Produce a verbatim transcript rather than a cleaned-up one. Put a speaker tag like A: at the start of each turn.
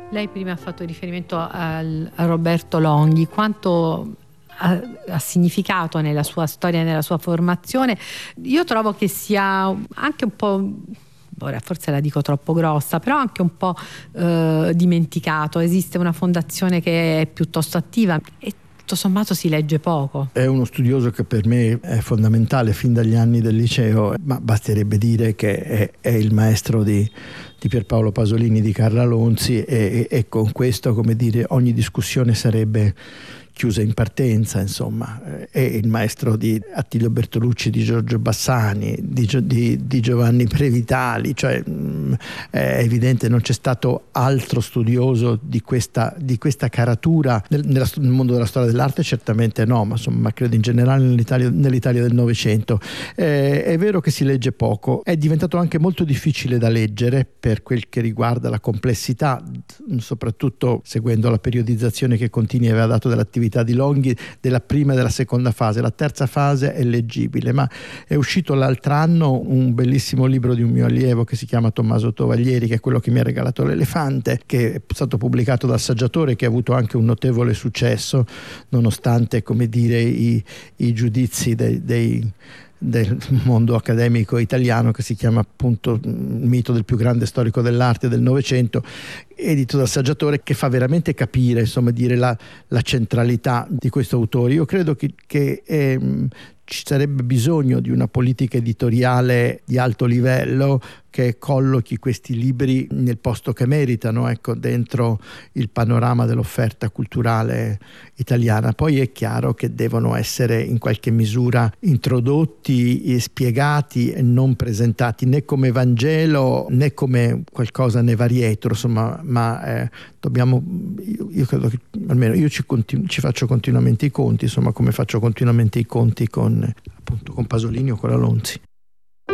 A: Lei prima ha fatto riferimento al, a Roberto Longhi, quanto ha, ha significato nella sua storia, nella sua formazione. Io trovo che sia anche un po', ora forse la dico troppo grossa, però anche un po' eh, dimenticato. Esiste una fondazione che è piuttosto attiva e tutto sommato si legge poco.
B: È uno studioso che per me è fondamentale fin dagli anni del liceo, ma basterebbe dire che è, è il maestro di, di Pierpaolo Pasolini, di Carla Lonzi, e, e con questo, come dire, ogni discussione sarebbe chiusa in partenza. Insomma, è il maestro di Attilio Bertolucci, di Giorgio Bassani, di, di, di Giovanni Previtali, cioè mh, è evidente non c'è stato altro studioso di questa, di questa caratura nel, nella, nel mondo della storia dell'arte, certamente no, ma insomma credo in generale nell'Italia, nell'Italia del Novecento. Eh, è vero che si legge poco, è diventato anche molto difficile da leggere per quel che riguarda la complessità, soprattutto seguendo la periodizzazione che Contini aveva dato dell'attività di Longhi, della prima e della seconda fase. La terza fase è leggibile, ma è uscito l'altro anno un bellissimo libro di un mio allievo che si chiama Tommaso Tovaglieri, che è quello che mi ha regalato l'Elefante, che è stato pubblicato dal Saggiatore, che ha avuto anche un notevole successo nonostante, come dire, i, i giudizi dei, dei del mondo accademico italiano, che si chiama appunto Il mito del più grande storico dell'arte del Novecento, edito dal Saggiatore, che fa veramente capire, insomma, dire la, la centralità di questo autore. Io credo che, che ehm, ci sarebbe bisogno di una politica editoriale di alto livello che collochi questi libri nel posto che meritano, ecco, dentro il panorama dell'offerta culturale italiana. Poi è chiaro che devono essere in qualche misura introdotti e spiegati e non presentati né come Vangelo né come qualcosa ne va dietro, insomma, ma eh, dobbiamo, io, io credo che almeno io ci, continu- ci faccio continuamente i conti, insomma, come faccio continuamente i conti con appunto con Pasolini o con la Lonzi.